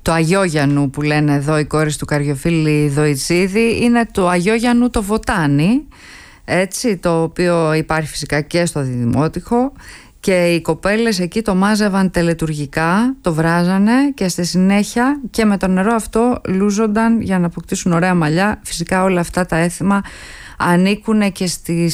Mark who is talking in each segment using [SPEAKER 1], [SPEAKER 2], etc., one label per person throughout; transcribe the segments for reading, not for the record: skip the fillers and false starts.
[SPEAKER 1] Το Αγιόγιαννου που λένε εδώ οι κόρες του Καριοφίλη Δοητσίδη είναι το Αγιόγιαννου το βοτάνι, έτσι, το οποίο υπάρχει φυσικά και στο Δημότυχο, και οι κοπέλες εκεί το μάζευαν τελετουργικά, το βράζανε και στη συνέχεια και με το νερό αυτό λούζονταν για να αποκτήσουν ωραία μαλλιά. Φυσικά όλα αυτά τα έθιμα ανήκουν και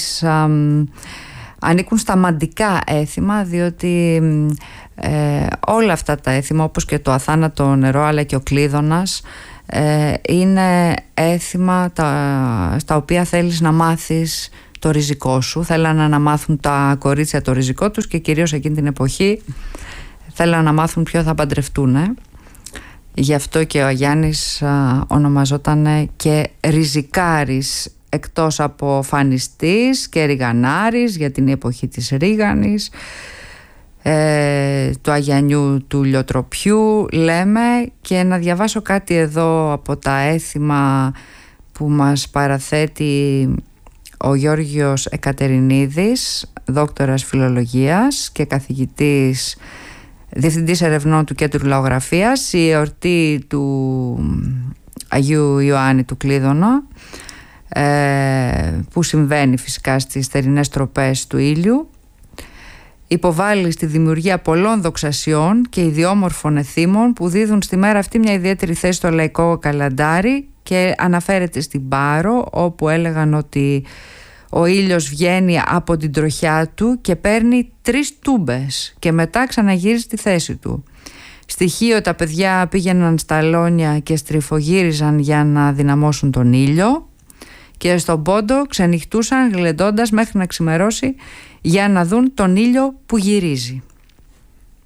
[SPEAKER 1] ανήκουν στα μαντικά έθιμα, διότι όλα αυτά τα έθιμα, όπως και το αθάνατο νερό αλλά και ο κλείδωνας, είναι έθιμα στα οποία θέλεις να μάθεις το ριζικό σου. Θέλανε να μάθουν τα κορίτσια το ριζικό τους και κυρίως εκείνη την εποχή θέλανε να μάθουν ποιο θα παντρευτούν. Γι' αυτό και ο Αγιάννης ονομαζόταν και Ριζικάρης, εκτός από φανιστής και ριγανάρης, για την εποχή της ρίγανης, του Αγιανιού του Λιοτροπιού λέμε. Και να διαβάσω κάτι εδώ από τα έθιμα που μας παραθέτει ο Γιώργος Εκατερινίδης, δόκτορας φιλολογίας και καθηγητής, διευθυντής ερευνών του Κέντρου Λαογραφίας. Η εορτή του Αγίου Ιωάννη του Κλείδωνα, που συμβαίνει φυσικά στις θερινές τροπές του ήλιου, υποβάλλει στη δημιουργία πολλών δοξασιών και ιδιόμορφων εθήμων που δίδουν στη μέρα αυτή μια ιδιαίτερη θέση στο λαϊκό καλαντάρι, και αναφέρεται στην Πάρο, όπου έλεγαν ότι ο ήλιος βγαίνει από την τροχιά του και παίρνει 3 τούμπες και μετά ξαναγύριζε στη θέση του. Στη Χίο τα παιδιά πήγαιναν στα αλόνια και στριφογύριζαν για να δυναμώσουν τον ήλιο, και στον Πόντο ξενυχτούσαν γλεντώντας μέχρι να ξημερώσει για να δουν τον ήλιο που γυρίζει.